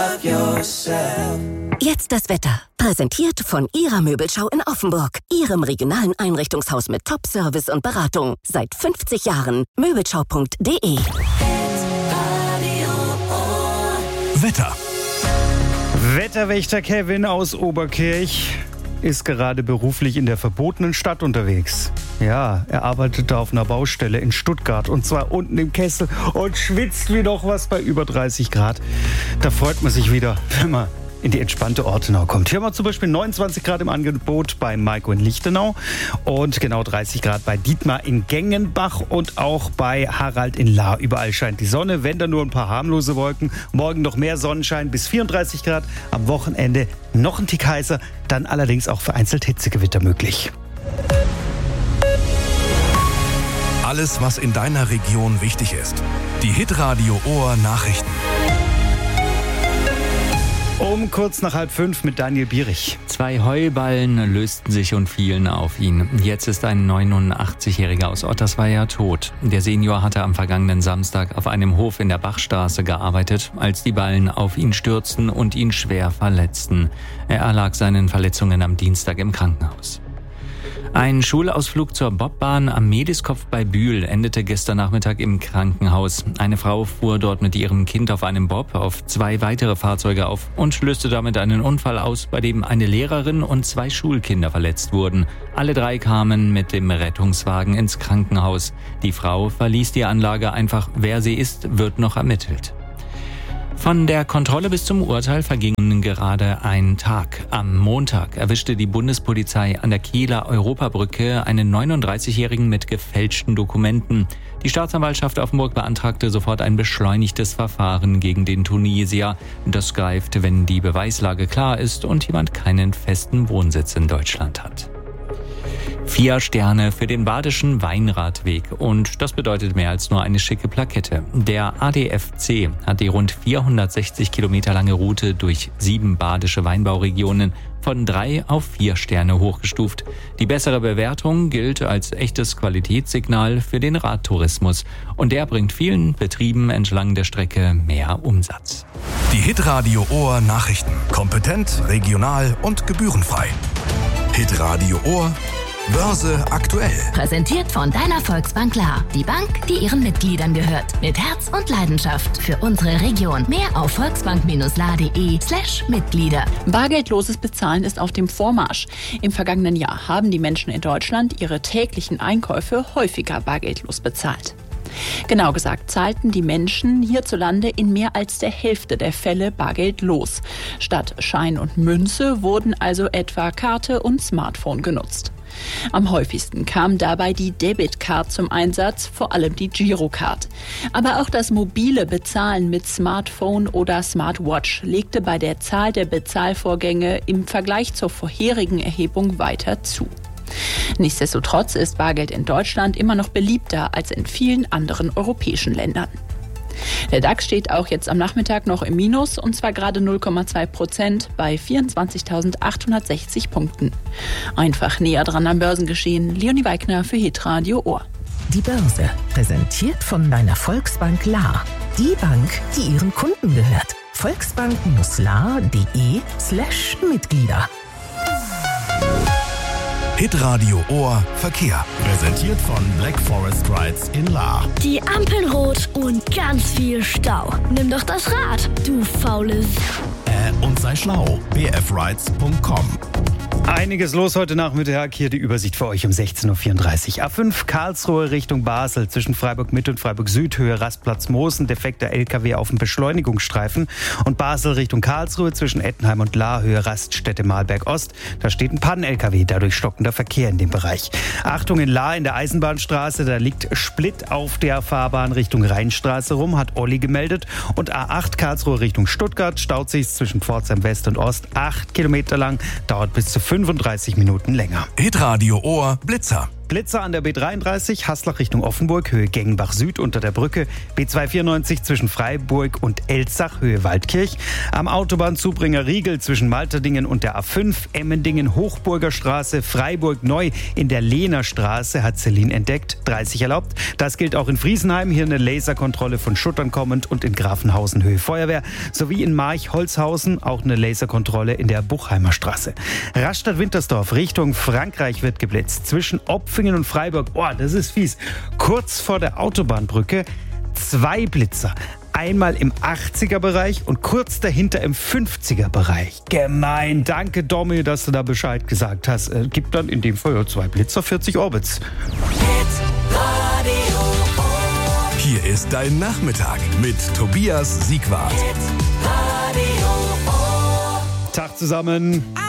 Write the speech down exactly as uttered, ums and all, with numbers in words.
Jetzt das Wetter. Präsentiert von Ihrer Möbelschau in Offenburg. Ihrem regionalen Einrichtungshaus mit Top-Service und Beratung. Seit fünfzig Jahren. Möbelschau punkt de. Wetter. Wetterwächter Kevin aus Oberkirch ist gerade beruflich in der verbotenen Stadt unterwegs. Ja, er arbeitet da auf einer Baustelle in Stuttgart und zwar unten im Kessel und schwitzt wie noch was bei über dreißig Grad. Da freut man sich wieder, wenn man in die entspannte Ortenau kommt. Hier haben wir zum Beispiel neunundzwanzig Grad im Angebot bei Maiko in Lichtenau und genau dreißig Grad bei Dietmar in Gengenbach und auch bei Harald in Lahr. Überall scheint die Sonne, wenn da nur ein paar harmlose Wolken. Morgen noch mehr Sonnenschein bis vierunddreißig Grad. Am Wochenende noch ein Tick heißer, dann allerdings auch vereinzelt Hitzegewitter möglich. Alles, was in deiner Region wichtig ist. Die Hitradio Ohr Nachrichten. Um kurz nach halb fünf mit Daniel Bierich. Zwei Heuballen lösten sich und fielen auf ihn. Jetzt ist ein neunundachtzigjähriger aus Ottersweier tot. Der Senior hatte am vergangenen Samstag auf einem Hof in der Bachstraße gearbeitet, als die Ballen auf ihn stürzten und ihn schwer verletzten. Er erlag seinen Verletzungen am Dienstag im Krankenhaus. Ein Schulausflug zur Bobbahn am Mediskopf bei Bühl endete gestern Nachmittag im Krankenhaus. Eine Frau fuhr dort mit ihrem Kind auf einem Bob auf zwei weitere Fahrzeuge auf und löste damit einen Unfall aus, bei dem eine Lehrerin und zwei Schulkinder verletzt wurden. Alle drei kamen mit dem Rettungswagen ins Krankenhaus. Die Frau verließ die Anlage einfach. Wer sie ist, wird noch ermittelt. Von der Kontrolle bis zum Urteil verging gerade ein Tag. Am Montag erwischte die Bundespolizei an der Kieler Europabrücke einen neununddreißigjährigen mit gefälschten Dokumenten. Die Staatsanwaltschaft Offenburg beantragte sofort ein beschleunigtes Verfahren gegen den Tunesier. Das greift, wenn die Beweislage klar ist und jemand keinen festen Wohnsitz in Deutschland hat. Vier Sterne für den Badischen Weinradweg und das bedeutet mehr als nur eine schicke Plakette. Der A D F C hat die rund vierhundertsechzig Kilometer lange Route durch sieben badische Weinbauregionen von drei auf vier Sterne hochgestuft. Die bessere Bewertung gilt als echtes Qualitätssignal für den Radtourismus und der bringt vielen Betrieben entlang der Strecke mehr Umsatz. Die Hitradio Ohr Nachrichten. Kompetent, regional und gebührenfrei. Hitradio Ohr Börse aktuell. Präsentiert von deiner Volksbank Lahr. Die Bank, die ihren Mitgliedern gehört. Mit Herz und Leidenschaft für unsere Region. Mehr auf volksbank-lahr.de slash Mitglieder. Bargeldloses Bezahlen ist auf dem Vormarsch. Im vergangenen Jahr haben die Menschen in Deutschland ihre täglichen Einkäufe häufiger bargeldlos bezahlt. Genau gesagt zahlten die Menschen hierzulande in mehr als der Hälfte der Fälle bargeldlos. Statt Schein und Münze wurden also etwa Karte und Smartphone genutzt. Am häufigsten kam dabei die Debitcard zum Einsatz, vor allem die Girocard. Aber auch das mobile Bezahlen mit Smartphone oder Smartwatch legte bei der Zahl der Bezahlvorgänge im Vergleich zur vorherigen Erhebung weiter zu. Nichtsdestotrotz ist Bargeld in Deutschland immer noch beliebter als in vielen anderen europäischen Ländern. Der DAX steht auch jetzt am Nachmittag noch im Minus und zwar gerade null Komma zwei Prozent bei vierundzwanzigtausendachthundertsechzig Punkten. Einfach näher dran am Börsengeschehen. Leonie Weigner für Hitradio Ohr. Die Börse, präsentiert von deiner Volksbank Lahr. Die Bank, die ihren Kunden gehört. volksbank-lahr.de slash Mitglieder. Hitradio Ohr Verkehr. Präsentiert von Black Forest Rides in Lahr. Die Ampeln rot und ganz viel Stau. Nimm doch das Rad, du faules. Äh, und sei schlau. b f rides punkt com. Einiges los heute Nachmittag. Hier die Übersicht für euch um sechzehn Uhr vierunddreißig. A fünf Karlsruhe Richtung Basel. Zwischen Freiburg Mitte und Freiburg Süd. Höhe Rastplatz Moosen. Defekter L K W auf dem Beschleunigungsstreifen. Und Basel Richtung Karlsruhe. Zwischen Ettenheim und Lahr. Höhe Raststätte Mahlberg Ost. Da steht ein Pannen-L K W. Dadurch stockender Verkehr in dem Bereich. Achtung in Lahr in der Eisenbahnstraße. Da liegt Split auf der Fahrbahn Richtung Rheinstraße rum. Hat Olli gemeldet. Und A acht Karlsruhe Richtung Stuttgart. Staut sich zwischen Pforzheim West und Ost. Acht Kilometer lang. Dauert bis zu fünfunddreißig Minuten länger. Hitradio Ohr Blitzer. Blitzer an der B dreiunddreißig, Haslach Richtung Offenburg, Höhe Gengenbach Süd unter der Brücke. B zweihundertvierundneunzig zwischen Freiburg und Elzach, Höhe Waldkirch. Am Autobahnzubringer Riegel zwischen Malterdingen und der A fünf. Emmendingen, Hochburger Straße, Freiburg Neu in der Lehner Straße hat Celine entdeckt. dreißig erlaubt. Das gilt auch in Friesenheim. Hier eine Laserkontrolle von Schuttern kommend und in Grafenhausen, Höhe Feuerwehr. Sowie in March-Holzhausen auch eine Laserkontrolle in der Buchheimer Straße. Rastatt-Wintersdorf Richtung Frankreich wird geblitzt. Zwischen Opfingen und Freiburg, oh, das ist fies. Kurz vor der Autobahnbrücke zwei Blitzer. Einmal im achtziger-Bereich und kurz dahinter im fünfziger-Bereich. Gemein. Danke, Domi, dass du da Bescheid gesagt hast. Äh, gibt dann in dem Fall ja zwei Blitzer, vierzig Orbits. Hier ist dein Nachmittag mit Tobias Siegwart. Tag zusammen.